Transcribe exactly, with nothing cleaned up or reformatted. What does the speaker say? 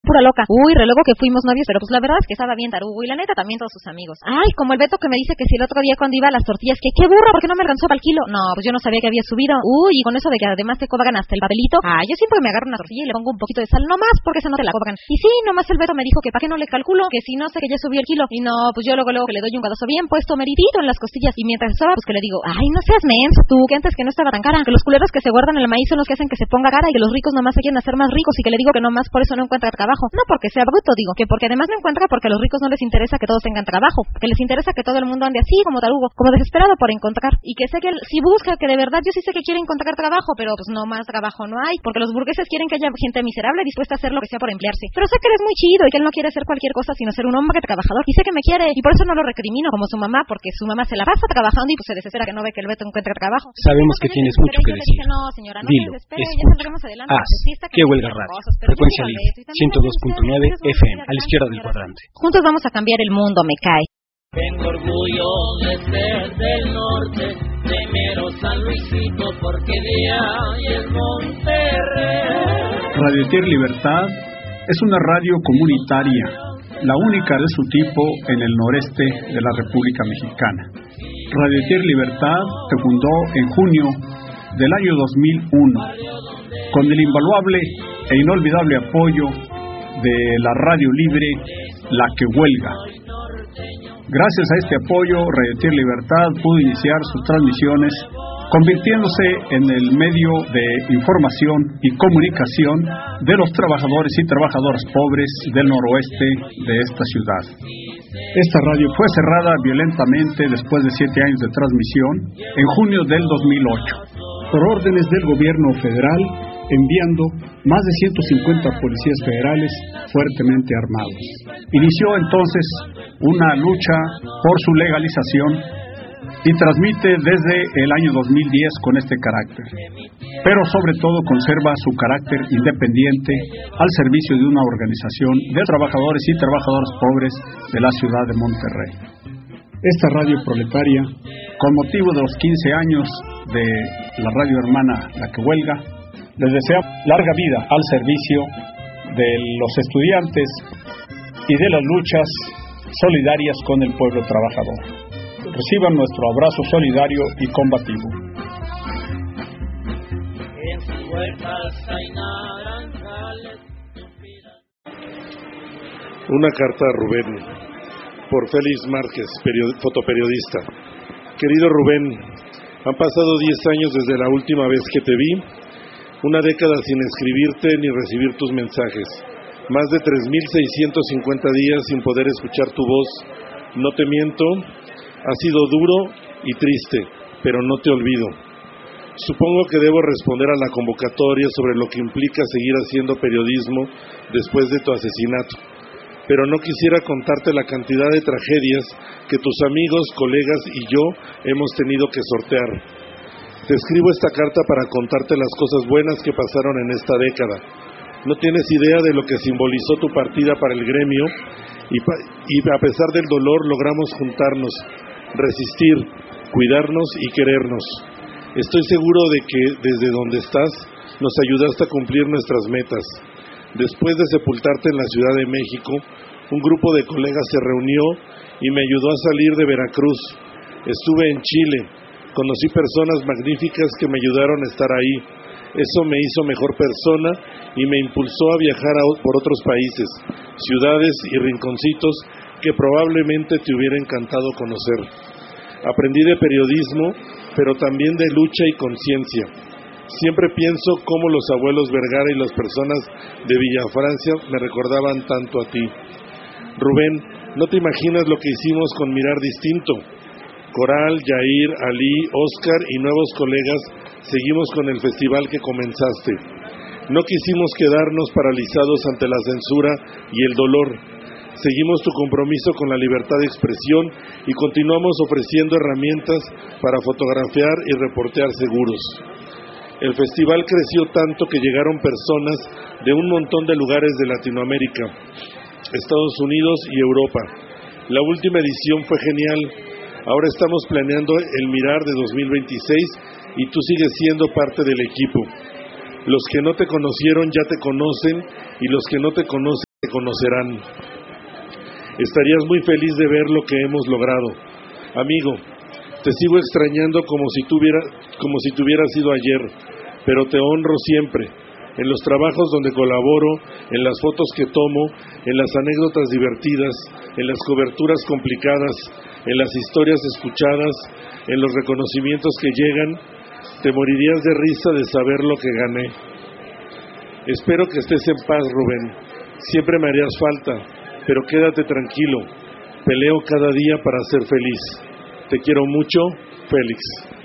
pura loca. Uy, re luego que fuimos novios, pero pues la verdad es que estaba bien tarugo y la neta también todos sus amigos. Ay, como el Beto que me dice que si el otro día cuando iba a las tortillas, que qué burro, ¿por qué no me alcanzó para el kilo? No, pues yo no sabía que había subido. Uy, y con eso de que además te cobran hasta el papelito. Ah, yo siempre me agarro una tortilla y le pongo un poquito de sal, nomás porque esa no te la cobran. Y sí, nomás el Beto me dijo que para qué no le calculo, que si no sé que ya subió el kilo. Y no, pues yo luego luego que le doy un guadazo bien puesto, meridito en las costillas. Y mientras estaba, pues que le digo, ay, no seas menso tú, que antes que no estaba tan cara, que los culeros que se guardan el maíz son los que hacen que se ponga cara y que los ricos nomás se quieren hacer más ricos y que le digo que nomás por eso no encuentra trabajo. No porque sea bruto, digo, que porque además no encuentra porque a los ricos no les interesa que todos tengan trabajo, que les interesa que todo el mundo ande así como tarugo, como desesperado por encontrar. Y que sé que él, si busca, que de verdad yo sí sé que quiere encontrar trabajo, pero pues no más trabajo no hay, porque los burgueses quieren que haya gente miserable dispuesta a hacer lo que sea por emplearse. Pero sé que eres muy chido y que él no quiere hacer cualquier cosa sino ser un hombre trabajador. Y sé que me quiere y por eso no lo recrimino como su mamá, porque su mamá se la pasa trabajando y pues se desespera que no ve que el Beto encuentre trabajo. Sabemos que tienes mucho que decir. No, señora, no Dilo, se desespere, ya escucha, saldremos adelante. haz, que huelga radio, frecuencia libre, ciento dos punto nueve F M, a la izquierda del cuadrante. Juntos vamos a cambiar el mundo, me cae. Tengo orgullo de ser del norte, de mero San Luisito, porque de ahí es Monterrey. Radio Tier Libertad es una radio comunitaria, la única de su tipo en el noreste de la República Mexicana. Radio Tier Libertad se fundó en junio del año dos mil uno, con el invaluable e inolvidable apoyo de la radio libre La Que Huelga. Gracias a este apoyo, Radio Tier Libertad pudo iniciar sus transmisiones, convirtiéndose en el medio de información y comunicación de los trabajadores y trabajadoras pobres del noroeste de esta ciudad. Esta radio fue cerrada violentamente después de siete años de transmisión en junio del dos mil ocho, por órdenes del gobierno federal, enviando más de ciento cincuenta policías federales fuertemente armados. Inició entonces una lucha por su legalización y transmite desde el año dos mil diez con este carácter, pero sobre todo conserva su carácter independiente al servicio de una organización de trabajadores y trabajadoras pobres de la ciudad de Monterrey. Esta radio proletaria, con motivo de los quince años de la radio hermana La Que Huelga, les desea larga vida al servicio de los estudiantes y de las luchas solidarias con el pueblo trabajador. Reciban nuestro abrazo solidario y combativo. Una carta a Rubén, por Félix Márquez, period- fotoperiodista. Querido Rubén, han pasado diez años desde la última vez que te vi, una década sin escribirte ni recibir tus mensajes, más de tres mil seiscientos cincuenta días sin poder escuchar tu voz. No te miento, ha sido duro y triste, pero no te olvido. Supongo que debo responder a la convocatoria sobre lo que implica seguir haciendo periodismo después de tu asesinato, pero no quisiera contarte la cantidad de tragedias que tus amigos, colegas y yo hemos tenido que sortear. Te escribo esta carta para contarte las cosas buenas que pasaron en esta década. No tienes idea de lo que simbolizó tu partida para el gremio y, pa- y a pesar del dolor logramos juntarnos, resistir, cuidarnos y querernos. Estoy seguro de que desde donde estás nos ayudaste a cumplir nuestras metas. Después de sepultarte en la Ciudad de México, un grupo de colegas se reunió y me ayudó a salir de Veracruz. Estuve en Chile, conocí personas magníficas que me ayudaron a estar ahí. Eso me hizo mejor persona y me impulsó a viajar a, por otros países, ciudades y rinconcitos que probablemente te hubiera encantado conocer. Aprendí de periodismo, pero también de lucha y conciencia. Siempre pienso cómo los abuelos Vergara y las personas de Villafrancia me recordaban tanto a ti. Rubén, no te imaginas lo que hicimos con Mirar Distinto. Coral, Yair, Ali, Oscar y nuevos colegas seguimos con el festival que comenzaste. No quisimos quedarnos paralizados ante la censura y el dolor. Seguimos tu compromiso con la libertad de expresión y continuamos ofreciendo herramientas para fotografiar y reportear seguros. El festival creció tanto que llegaron personas de un montón de lugares de Latinoamérica, Estados Unidos y Europa. La última edición fue genial. Ahora estamos planeando el Mirar de dos mil veintiséis y tú sigues siendo parte del equipo. Los que no te conocieron ya te conocen y los que no te conocen te conocerán. Estarías muy feliz de ver lo que hemos logrado. Amigo, te sigo extrañando como si tuviera, como si tuviera sido ayer, pero te honro siempre, en los trabajos donde colaboro, en las fotos que tomo, en las anécdotas divertidas, en las coberturas complicadas, en las historias escuchadas, en los reconocimientos que llegan. Te morirías de risa de saber lo que gané. Espero que estés en paz, Rubén. Siempre me harías falta, pero quédate tranquilo. Peleo cada día para ser feliz. Te quiero mucho, Félix.